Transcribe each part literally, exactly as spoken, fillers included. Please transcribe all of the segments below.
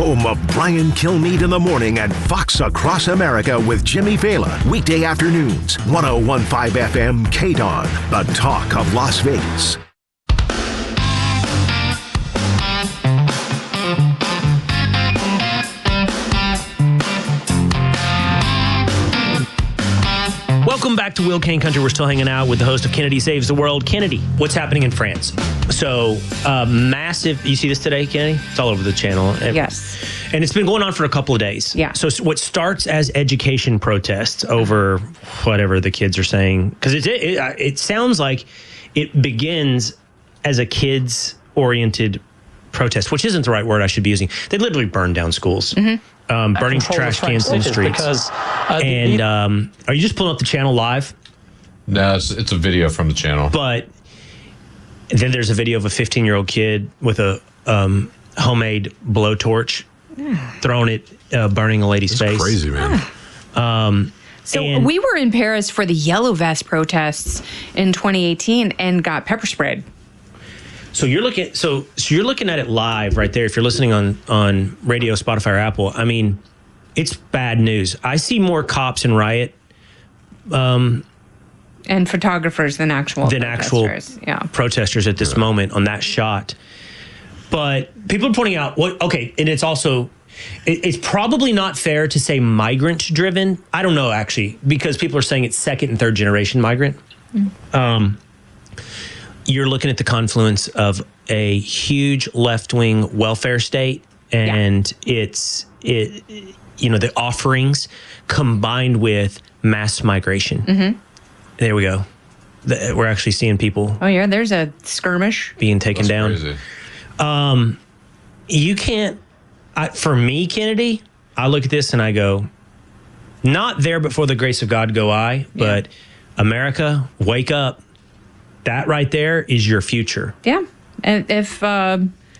home of Brian Kilmeade in the morning and Fox Across America with Jimmy Vela. Weekday afternoons, one oh one point five F M K D O N, the talk of Las Vegas. Welcome back to Will Kane Country. We're still hanging out with the host of Kennedy Saves the World. Kennedy, what's happening in France? So, uh, massive, you see this today, Kennedy? It's all over the channel. Yes. And it's been going on for a couple of days. Yeah. So what starts as education protests over whatever the kids are saying, because it, it, it sounds like it begins as a kids-oriented protest, which isn't the right word I should be using. They literally burned down schools. Mm-hmm. Um, burning trash cans in the streets. Because, uh, and um, are you just pulling up the channel live? No, it's, it's a video from the channel. But then there's a video of a fifteen-year-old kid with a um, homemade blowtorch throwing it, uh, burning a lady's That's face. Crazy, man. Um, so and, we were in Paris for the Yellow Vest protests in twenty eighteen and got pepper sprayed. So you're looking. So, so you're looking at it live right there. If you're listening on on radio, Spotify, or Apple, I mean, it's bad news. I see more cops in riot, um, and photographers than actual than actual yeah. protesters at this yeah. moment on that shot. But people are pointing out what. Okay, and it's also it, it's probably not fair to say migrant driven. I don't know actually, because people are saying it's second and third generation migrant. Mm. Um, You're looking at the confluence of a huge left-wing welfare state and yeah. it's it you know the offerings combined with mass migration. Mm-hmm. There we go. The, we're actually seeing people. Oh yeah, there's a skirmish being taken That's down. Crazy. Um, you can't. I, for me, Kennedy, I look at this and I go, not there, but for the grace of God go I. But yeah. America, wake up. That right there is your future. Yeah. And if uh,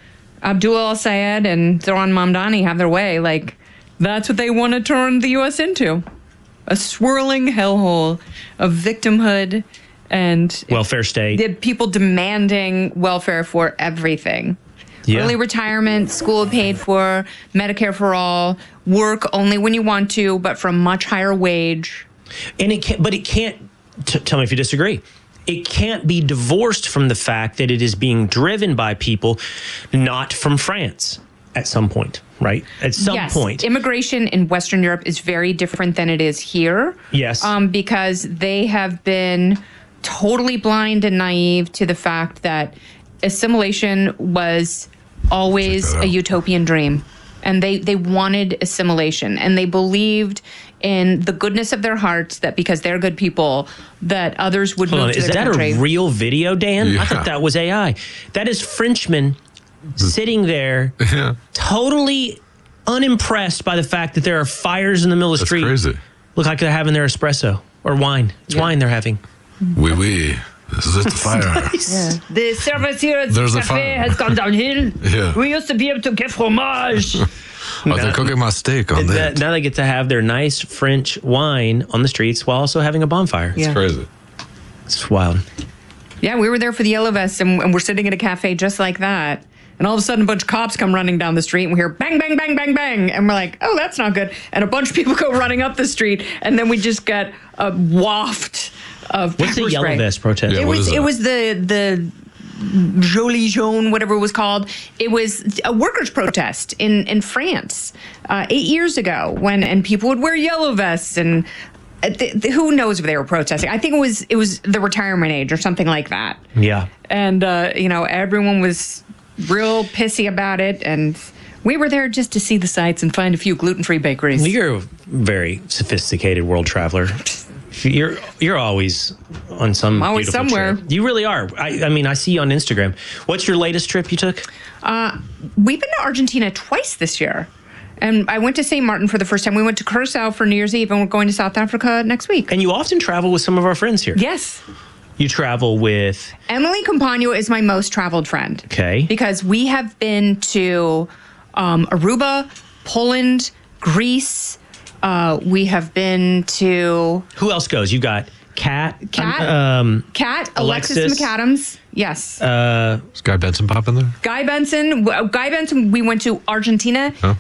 Abdul al-Sayed and Zoran Mamdani have their way, like, that's what they want to turn the U S into. A swirling hellhole of victimhood and... welfare state. The people demanding welfare for everything. Yeah. Early retirement, school paid for, Medicare for all, work only when you want to, but for a much higher wage. And it can't, but it can't, t- tell me if you disagree. It can't be divorced from the fact that it is being driven by people not from France at some point, right? At some yes. point. Immigration in Western Europe is very different than it is here. Yes. Um, because they have been totally blind and naive to the fact that assimilation was always a utopian dream. And they, they wanted assimilation, and they believed in the goodness of their hearts that because they're good people, that others would Hold move on, to is their that country. a real video, Dan? Yeah. I thought that was A I. That is Frenchmen sitting there, yeah. totally unimpressed by the fact that there are fires in the middle of the That's street. Crazy. Look like they're having their espresso or wine. It's yeah. wine they're having. Oui, oui. This is the fire. Nice. Yeah. The service here at There's the a cafe fire. has gone downhill. Yeah. We used to be able to get fromage. Oh, they're cooking my steak on that, that. now they get to have their nice French wine on the streets while also having a bonfire. Yeah. It's crazy. It's wild. Yeah, we were there for the Yellow Vests, and, and we're sitting at a cafe just like that. And all of a sudden, a bunch of cops come running down the street, and we hear bang, bang, bang, bang, bang. And we're like, oh, that's not good. And a bunch of people go running up the street, and then we just get a waft of What's the pepper Yellow spray. Vest protest? Yeah, It what was is it that? was the the Jolie Jaune, whatever it was called. It was a workers' protest in in France uh, eight years ago, when and people would wear yellow vests, and uh, th- th- who knows if they were protesting. I think it was it was the retirement age or something like that. Yeah. And uh, you know, everyone was real pissy about it, and we were there just to see the sights and find a few gluten-free bakeries. You're a very sophisticated world traveler. You're you're always on some I'm always beautiful somewhere. trip. You really are. I, I mean, I see you on Instagram. What's your latest trip you took? Uh, we've been to Argentina twice this year. And I went to Saint Martin for the first time. We went to Curacao for New Year's Eve, and we're going to South Africa next week. And you often travel with some of our friends here. Yes. You travel with... Emily Campagno is my most traveled friend. Okay. Because we have been to um, Aruba, Poland, Greece. Uh, we have been to... Who else goes? You got Kat. Kat. Um, Kat, Alexis, Alexis. McAdams. Yes. uh, Is Guy Benson popping there? Guy Benson. w- Guy Benson, we went to Argentina. Huh?